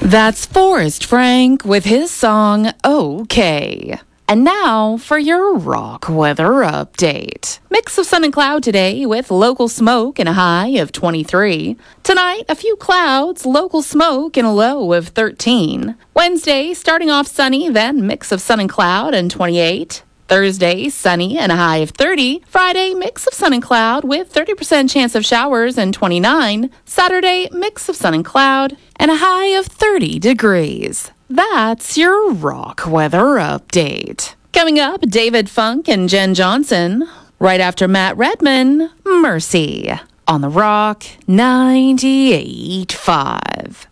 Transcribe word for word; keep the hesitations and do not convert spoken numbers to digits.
That's Forrest Frank with his song OK. And now for your rock weather update. Mix of sun and cloud today with local smoke and a high of twenty-three. Tonight, a few clouds, local smoke and a low of thirteen. Wednesday, starting off sunny, then mix of sun and cloud and twenty-eight. Thursday, sunny and a high of thirty. Friday, mix of sun and cloud with thirty percent chance of showers and twenty-nine. Saturday, mix of sun and cloud and a high of thirty degrees. That's your rock weather update. Coming up, David Funk and Jen Johnson. Right after Matt Redman, Mercy on the Rock ninety-eight point five.